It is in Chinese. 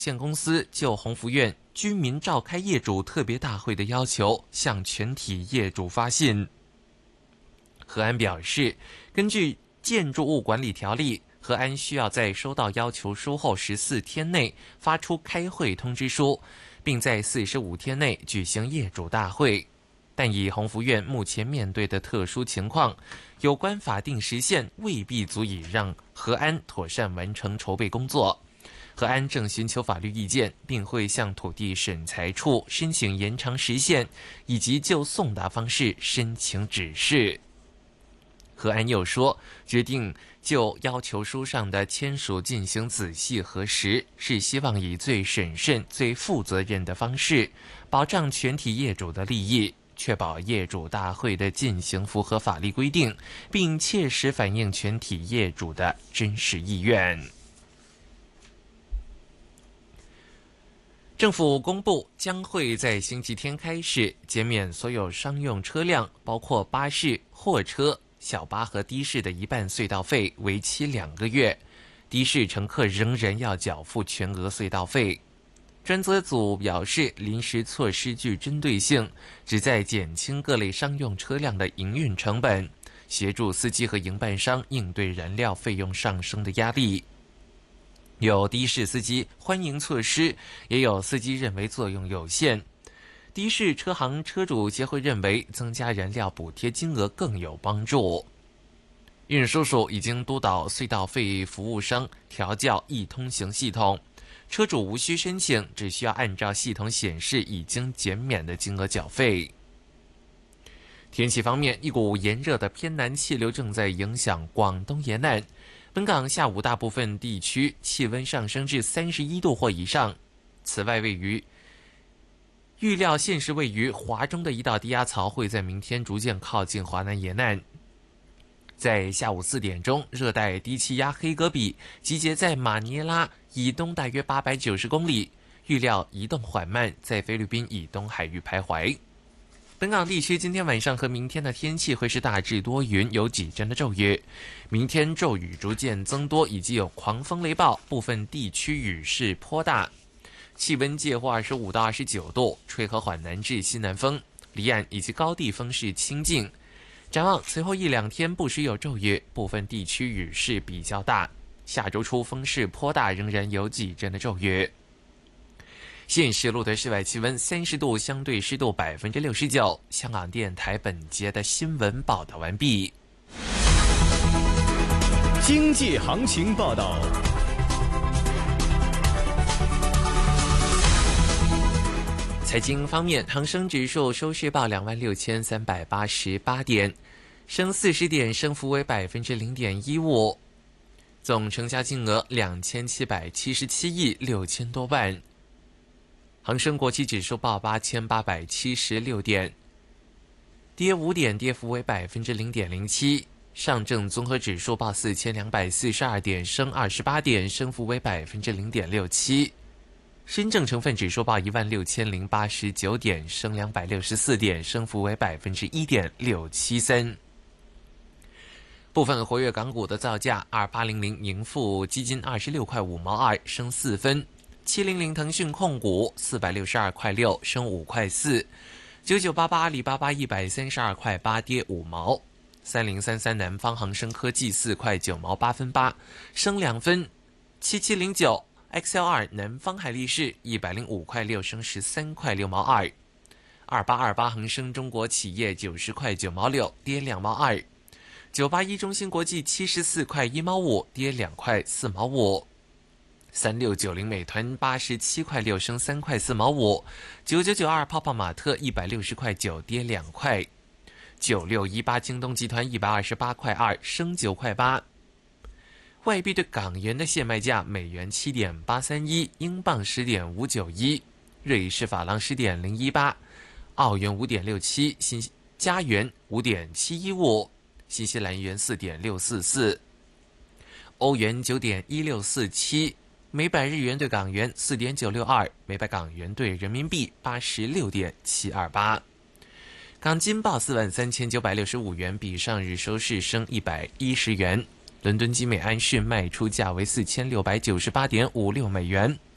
限公司就宏福苑居民召开业主特别大会的要求，向全体业主发信。和安表示，根据建筑物管理条例，和安需要在收到要求书后14天内发出开会通知书，并在45天内举行业主大会。但以宏福苑目前面对的特殊情况，有关法定时限未必足以让和安妥善完成筹备工作。和安正寻求法律意见，并会向土地审裁处申请延长时限，以及就送达方式申请指示。和安又说，决定就要求书上的签署进行仔细核实，是希望以最审慎、最负责任的方式，保障全体业主的利益，确保业主大会的进行符合法律规定，并切实反映全体业主的真实意愿。政府公布将会在星期天开始减免所有商用车辆，包括巴士、货车、小巴和的士的一半隧道费，为期2个月。的士乘客仍然要缴付全额隧道费。专责组表示，临时措施具针对性，旨在减轻各类商用车辆的营运成本，协助司机和营办商应对燃料费用上升的压力。有的士司机欢迎措施，也有司机认为作用有限。的士车行车主协会认为，增加燃料补贴金额更有帮助。运输署已经督导隧道费服务商调校易通行系统，车主无需申请，只需要按照系统显示已经减免的金额缴费。天气方面，一股炎热的偏南气流正在影响广东沿岸。本港下午大部分地区气温上升至31度或以上。此外，预料现时位于华中的一道低压槽会在明天逐渐靠近华南沿岸。在下午4点钟，热带低气压黑格比集结在马尼拉以东大约890公里，预料移动缓慢，在菲律宾以东海域徘徊。本港地区今天晚上和明天的天气会是大致多云，有几阵的骤雨。明天骤雨逐渐增多，以及有狂风雷暴，部分地区雨势颇大。气温介乎25到29度，吹和缓南至西南风，离岸以及高地风势清劲。展望随后1-2天不时有骤雨，部分地区雨势比较大。下周初风势颇大，仍然有几阵的骤雨。现时录得室外气温30度，相对湿度69%。香港电台本节的新闻报道完毕。 经济行情报道。 财经方面，恒生指数收市报26,388点，升40点，升幅为0.15%，总成交金额2777亿6千多万。恒生国际指数报8876点，跌5点，跌幅为0.07%。上证综合指数报4242点，升28点，升幅为0.67%。深证成分指数报16089点，升264点，升幅为1.673%。部分活跃港股的造价：2800盈富基金26块5毛2，升4分；700腾讯控股462块6，升5块4；9988阿里巴巴132块8，跌5毛；3033南方恒生科技4块9毛8分8，升2分；7709 XL2 南方海力士105块6，升13块6毛2；2828恒生中国企业90块9毛6，跌2毛2；981中芯国际74块1毛5，跌2块4毛5；3690美团87块6，升3块4毛5；9992泡泡玛特160块9，跌2块；9618京东集团128块2，升9块8。外币对港元的现卖价：美元7.831，英镑10.591，瑞士法郎10.018，澳元5.67，新加元5.715，新西兰元4.644，欧元9.1647，每百日元对港元4.962，每百港元对人民币86.728。港金报43965元，比上日收市升110元。伦敦金每安士卖出价为4698.56美元，